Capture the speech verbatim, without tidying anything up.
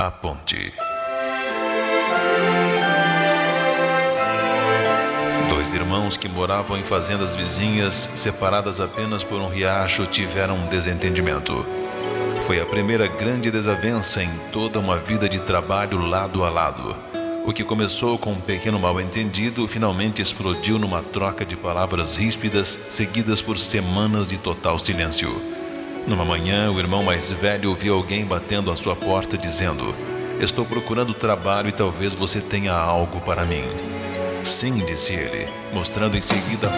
A ponte. Dois irmãos que moravam em fazendas vizinhas, separadas apenas por um riacho, tiveram um desentendimento. Foi a primeira grande desavença em toda uma vida de trabalho lado a lado. O que começou com um pequeno mal-entendido finalmente explodiu numa troca de palavras ríspidas, seguidas por semanas de total silêncio. Numa manhã, o irmão mais velho ouviu alguém batendo à sua porta dizendo: "Estou procurando trabalho e talvez você tenha algo para mim." "Sim", disse ele, mostrando em seguida